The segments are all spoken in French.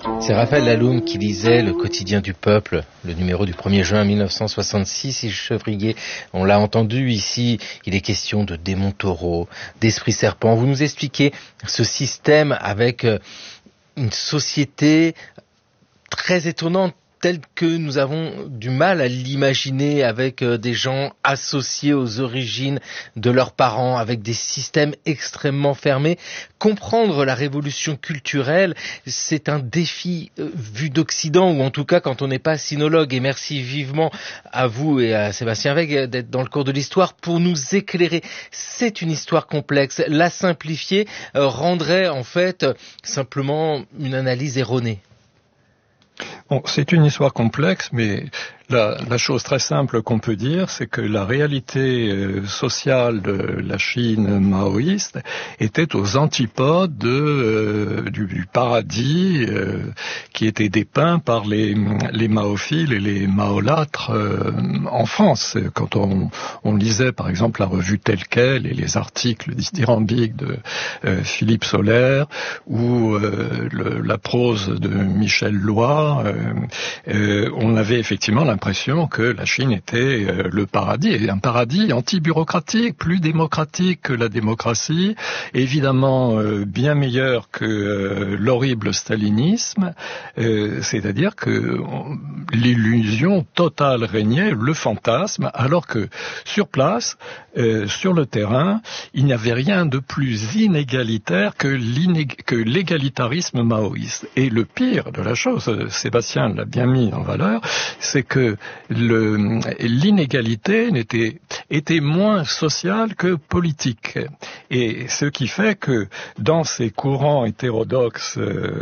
C'est Raphaël Laloum qui lisait Le quotidien du peuple, le numéro du 1er juin 1966, il chevrier. On l'a entendu ici, il est question de démons taureaux, d'esprits serpents. Vous nous expliquez ce système avec une société très étonnante, telle que nous avons du mal à l'imaginer, avec des gens associés aux origines de leurs parents, avec des systèmes extrêmement fermés. Comprendre la révolution culturelle, c'est un défi vu d'Occident, ou en tout cas quand on n'est pas sinologue. Et merci vivement à vous et à Sébastien Weg d'être dans le cours de l'histoire pour nous éclairer. C'est une histoire complexe. La simplifier rendrait en fait simplement une analyse erronée. Bon, c'est une histoire complexe, mais la chose très simple qu'on peut dire, c'est que la réalité sociale de la Chine maoïste était aux antipodes du paradis qui était dépeint par les maophiles et les maolâtres en France. Quand on lisait par exemple la revue Telle Quelle et les articles dithyrambiques de Philippe Soler ou la prose de Michel Loy, on avait effectivement l'impression que la Chine était le paradis, et un paradis anti-bureaucratique, plus démocratique que la démocratie, évidemment bien meilleur que l'horrible stalinisme, c'est-à-dire que l'illusion totale régnait, le fantasme, alors que sur place, sur le terrain, il n'y avait rien de plus inégalitaire que l'égalitarisme maoïste. Et le pire de la chose, Sébastien l'a bien mis en valeur, c'est que l'inégalité était moins sociale que politique. Et ce qui fait que dans ces courants hétérodoxes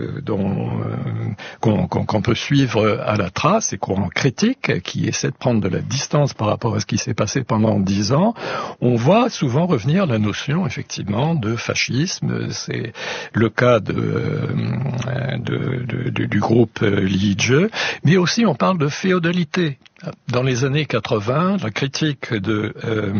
qu'on peut suivre à la trace, ces courants critiques qui essaient de prendre de la distance par rapport à ce qui s'est passé pendant 10 ans, on voit souvent revenir la notion effectivement de fascisme. C'est le cas du groupe Liege, mais aussi on parle de féodalité. Dans les années 80, la critique de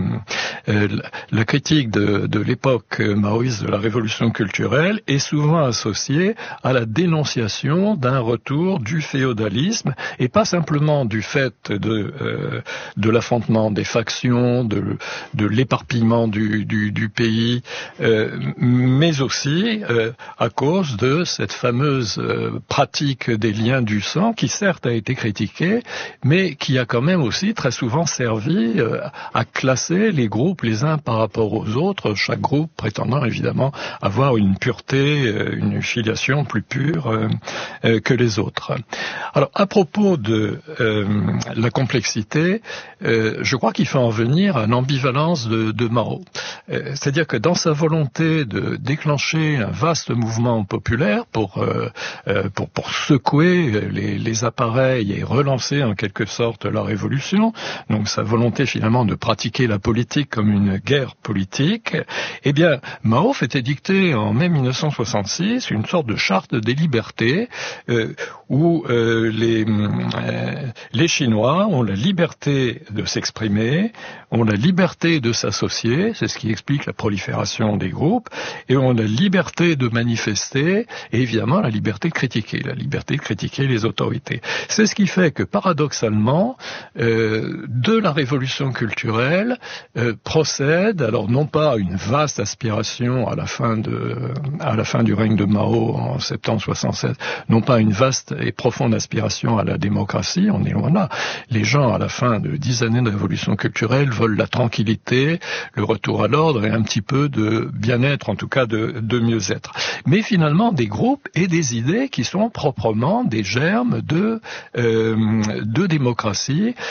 l'époque maoïste de la révolution culturelle est souvent associée à la dénonciation d'un retour du féodalisme, et pas simplement du fait de l'affrontement des factions, de l'éparpillement du pays, mais aussi à cause de cette fameuse pratique des liens du sang qui certes a été critiquée, mais qui a quand même aussi très souvent servi à classer les groupes les uns par rapport aux autres, chaque groupe prétendant évidemment avoir une pureté, une filiation plus pure que les autres. Alors à propos de la complexité, je crois qu'il faut en venir à l'ambivalence de Mao. C'est-à-dire que dans sa volonté de déclencher un vaste mouvement populaire pour secouer les appareils et relancer en quelque sorte la révolution, donc sa volonté finalement de pratiquer la politique comme une guerre politique, eh bien Mao fait édicter en mai 1966 une sorte de charte des libertés où les Chinois ont la liberté de s'exprimer, ont la liberté de s'associer, c'est ce qui explique la prolifération des groupes, et ont la liberté de manifester, et évidemment la liberté de critiquer les autorités. C'est ce qui fait que paradoxalement, de la révolution culturelle procède, alors non pas une vaste aspiration à la fin du règne de Mao en septembre 67, non pas une vaste et profonde aspiration à la démocratie, on est loin là. Les gens à la fin de 10 années de révolution culturelle veulent la tranquillité, le retour à l'ordre et un petit peu de bien-être, en tout cas de mieux-être. Mais finalement des groupes et des idées qui sont proprement des germes de démocratie